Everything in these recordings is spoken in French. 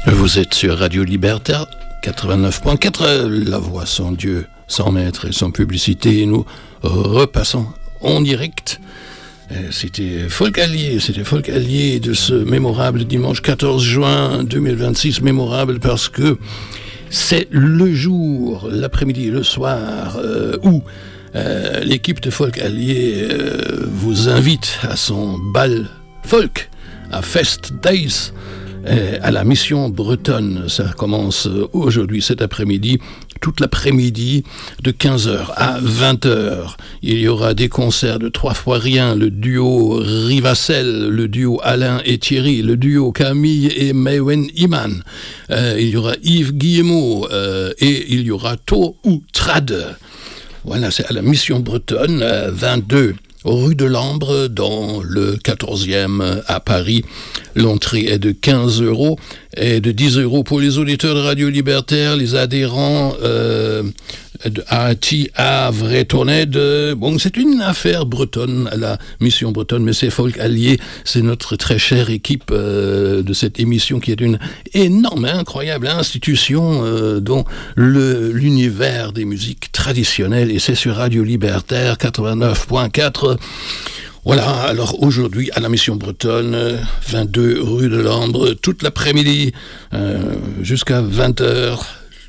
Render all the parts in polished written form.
Vous êtes sur Radio Libertaire 89.4, la voix sans Dieu, sans maître et sans publicité. Et nous repassons en direct. C'était Folk Allié de ce mémorable dimanche 14 juin 2026. Mémorable parce que c'est le jour, l'après-midi, le soir, où l'équipe de Folk Allié vous invite à son bal folk, à Fest Days, à la mission bretonne. Ça commence aujourd'hui, cet après-midi, toute l'après-midi, de 15h à 20h. Il y aura des concerts de Trois fois Rien, le duo Rivacel, le duo Alain et Thierry, le duo Camille et Maïwen Iman. Il y aura Yves Guillemot et il y aura To ou Trad. Voilà, c'est à la mission bretonne, 22 rue de l'Ambre, dans le 14e à Paris. L'entrée est de 15 € et de 10 € pour les auditeurs de Radio Libertaire, les adhérents de Arti, Havre et Toned. Bon, c'est une affaire bretonne, à la mission bretonne, mais c'est Folk Allié, c'est notre très chère équipe de cette émission qui est une énorme, incroyable institution dont l'univers des musiques traditionnelles, et c'est sur Radio Libertaire 89.4. Voilà, alors aujourd'hui, à la mission bretonne, 22 rue de l'Ambre, toute l'après-midi, jusqu'à 20h,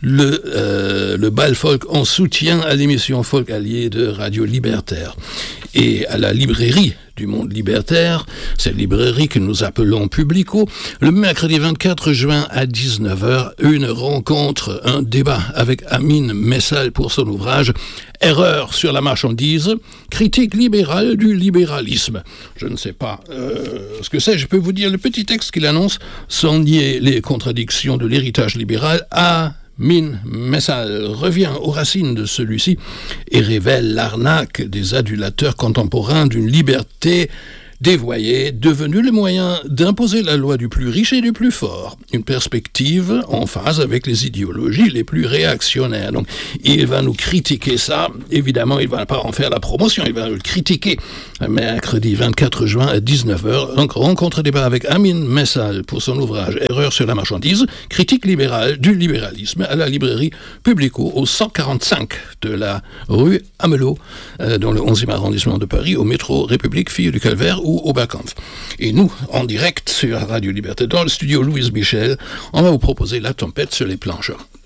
le bal folk en soutien à l'émission Folk Allié de Radio Libertaire. Et à la librairie du Monde Libertaire, cette librairie que nous appelons Publico, le mercredi 24 juin à 19h, une rencontre, un débat avec Amine Messal pour son ouvrage « Erreur sur la marchandise, critique libérale du libéralisme ». Je ne sais pas ce que c'est, je peux vous dire le petit texte qu'il annonce, sans nier les contradictions de l'héritage libéral. Amine Messal revient aux racines de celui-ci et révèle l'arnaque des adulateurs contemporains d'une liberté dévoyée, devenue le moyen d'imposer la loi du plus riche et du plus fort. Une perspective en phase avec les idéologies les plus réactionnaires. Donc, il va nous critiquer ça. Évidemment, il ne va pas en faire la promotion, il va le critiquer. Mercredi 24 juin à 19h, donc rencontre débat avec Amine Messal pour son ouvrage « Erreur sur la marchandise, critique libérale du libéralisme » à la librairie Publico, au 145 de la rue Amelot, dans le 11e arrondissement de Paris, au métro République, Filles du Calvaire, ou au Bacanf. Et nous, en direct sur Radio Liberté, dans le studio Louise Michel, on va vous proposer La Tempête sur les planches.